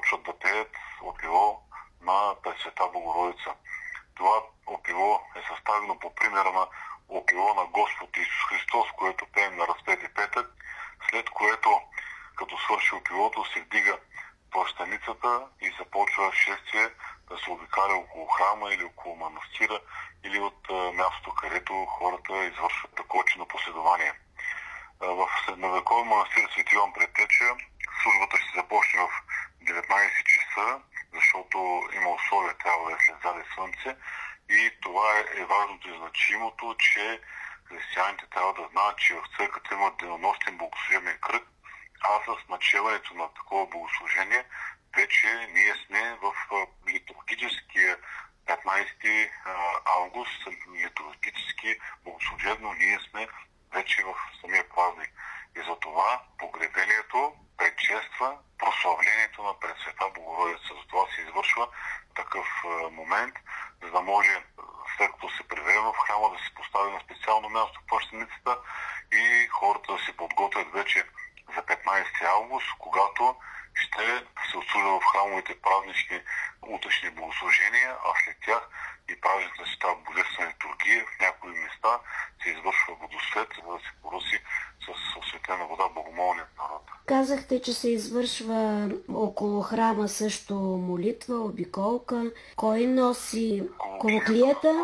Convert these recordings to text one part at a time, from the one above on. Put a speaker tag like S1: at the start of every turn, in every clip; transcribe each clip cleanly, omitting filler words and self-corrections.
S1: започват да пеят опило на Пресвета Богородица. Това опило е съставено по примера на опило на Господ Исус Христос, което пеем на Разпети петък, след което, като свърши опилото, се вдига плащаницата и започва шествие да се обикаля около храма или около манастира или от мястото, където хората извършват такочено последование. В средновековен манастир Свети Йоан Предтеча службата ще започне в 19 часа, защото има условия, трябва да е след заде слънце, и това е важното и значимото, че християните трябва да знаят, че в църквата има денонощен богослужебен кръг, а с начеването на такова богослужение вече ние сме в литургическия 15 август, литургически богослужебно, ние сме вече в самия празник. И затова погребението предшества прославлението на Пресвета Богородица. Затова се извършва такъв момент, за да може, след като се приведе в храма, да се постави на специално място в плащаницата и хората да се подготвят вече за 15 август, когато ще се отслужва в храмовите празнични утрешни богослужения, а след тях и празник на Света Божествена литургия. В някои места се извършва водосвет, за да се пороси с осветена вода богомолният народ.
S2: Казахте, че се извършва около храма също молитва, обиколка. Кой носи колоклията?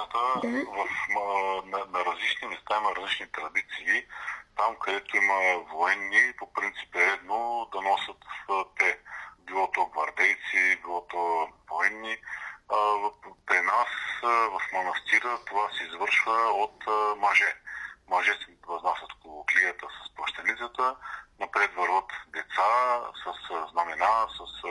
S1: На различни места има различни традиции. Там, където има военни, по принцип е редно да носят те. Било то гвардейци, било то военни. При нас в манастира това се извършва от мъже. Мъже се възнасят колоклията с плащаницата, напред върват деца с знамена, с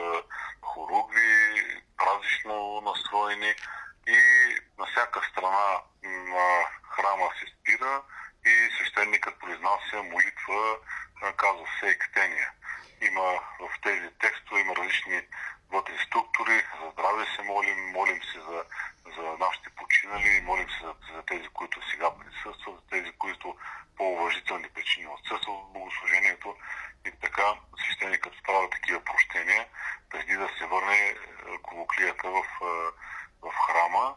S1: хоругви, празнично настроени, и на всяка страна на храма се спира и свещеникът произнася молитва, казва се ектения. Има в тези текстове има различни вътре структури, за здраве се молим се за нашите починали, молим се за тези, които сега присъстват, за тези, които по уважителни причини отсъстват в богослужението, и така свещеникът справя такива прощения, преди да се върне колоклията в храма.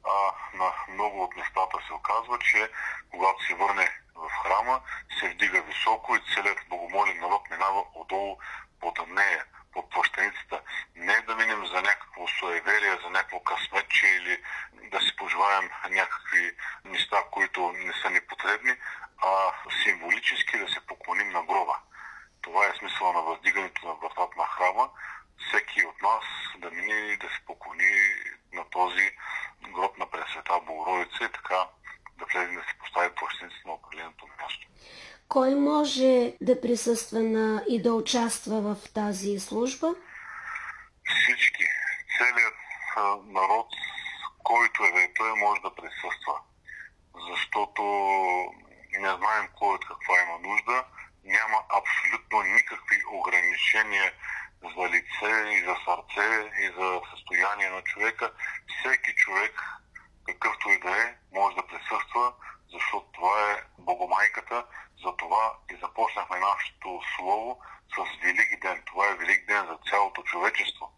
S1: На много от местата се оказва, че когато се върне в храма, се вдига високо и целият богомолен народ минава отдолу под нея, под плащаницата. Не да минем за някакво суеверие, за някакво късметче или да си пожелаем някакви неща, които не са непотребни, а символически да се поклоним на гроба. Това е смисъл на въздигането на вратата на храма. Всеки от нас да мине и да се поклони на този гроб на Пресвета Богородица и така да влезе да се постави плащаницата на определеното място.
S2: Кой може да присъства и да участва в тази служба?
S1: Всички. Целият народ, който той може да присъства. Защото не знаем кой от каква има нужда. Няма абсолютно никакви ограничения за лице и за сърце и за състояние на човека. Всеки човек, какъвто и да е, може да присъства, защото това е Богомайката. Затова и започнахме нашето слово с Велик ден. Това е Велик ден за цялото човечество.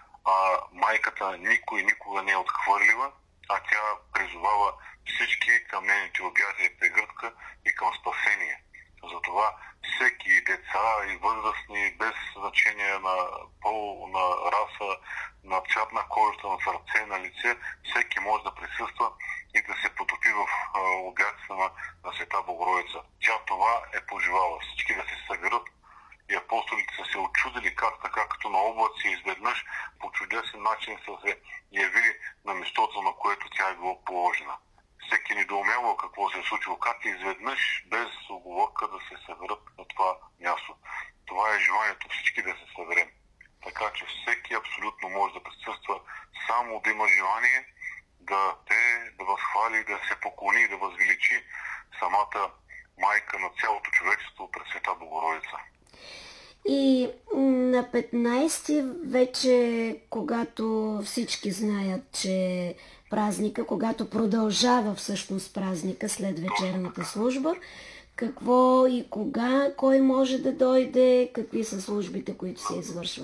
S1: Майката никога не е отхвърлила, а тя призовава всички към нейните обятия и прегръдка и към спасение. Затова всеки, деца и възрастни, без значение на пол, на раса, на цвят на кожата, на сърце, на лице, всеки може да присъства и да се потопи в обятията на Света Богородица. Тя това е пожелала. Всички да се съберат, и апостолите са се очудили как така, като на облаци изведнъж по чудесен начин са се явили на местото, на което тя е била положена. Всеки недоумява какво се е случило, как изведнъж, без оговорка, да се съберат на това място. Това е желанието всички да се съберем. Така че всеки абсолютно може да присъства, само да има желание да възхвали, да се поклони, да възвеличи самата майка на цялото човечество, Пресвета Богородица.
S2: И на 15 вече, когато всички знаят, че празника, когато продължава всъщност празника след вечерната служба, какво и кога, кой може да дойде, какви са службите, които се извършват?